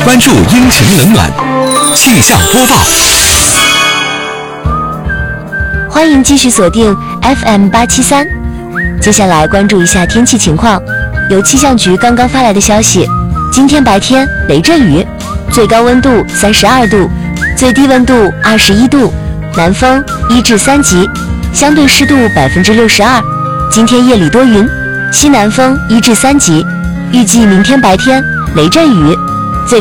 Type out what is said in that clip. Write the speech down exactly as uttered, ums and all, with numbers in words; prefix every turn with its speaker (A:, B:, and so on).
A: 关注阴晴冷暖气象播报。
B: 欢迎继续锁定 F M 八七三。接下来关注一下天气情况。有气象局刚刚发来的消息，今天白天雷阵雨，最高温度三十二度，最低温度二十一度，南风一至三级，相对湿度百分之六十二。今天夜里多云，西南风一至三级。预计明天白天雷阵雨，